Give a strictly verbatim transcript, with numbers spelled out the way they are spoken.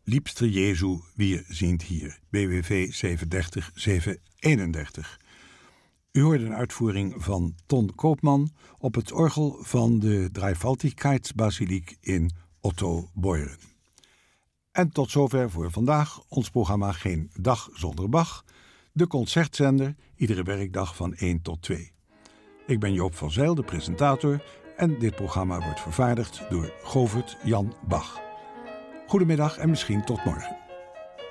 Liebster Jezu, wir sind hier, B W V zevenendertig zevenhonderdeenendertig. U hoorde een uitvoering van Ton Koopman op het orgel van de Dreifaltigkeitsbasiliek in Otto Beuren. En tot zover voor vandaag ons programma Geen Dag Zonder Bach, de concertzender, iedere werkdag van één tot twee. Ik ben Joop van Zijl, de presentator, en dit programma wordt vervaardigd door Govert Jan Bach. Goedemiddag en misschien tot morgen.